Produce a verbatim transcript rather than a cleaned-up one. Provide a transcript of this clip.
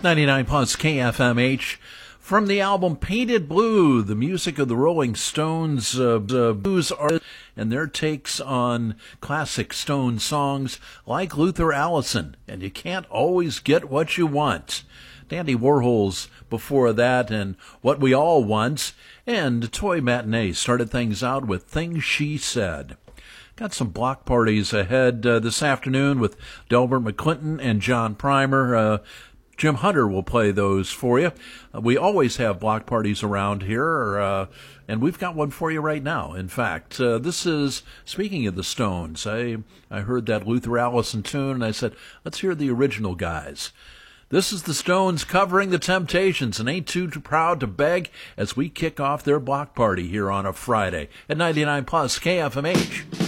ninety-nine plus K F M H. From the album Painted Blue, the music of the Rolling Stones, uh, uh, blues artists, and their takes on classic Stone songs like Luther Allison, and you can't always get what you want. Dandy Warhol's before that, and What We All Want, and Toy Matinee started things out with Things She Said. Got some block parties ahead uh, this afternoon with Delbert McClinton and John Primer. Uh, Jim Hunter will play those for you. Uh, we always have block parties around here, uh, and we've got one for you right now. In fact, uh, this is, speaking of the Stones, I, I heard that Luther Allison tune, and I said, let's hear the original guys. This is the Stones covering the Temptations and Ain't Too Proud to Beg as we kick off their block party here on a Friday at ninety-nine plus K F M H.